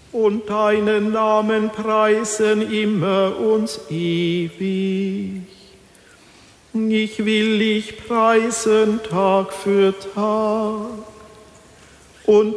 und deinen Namen preisen immer und ewig. Ich will dich preisen Tag für Tag und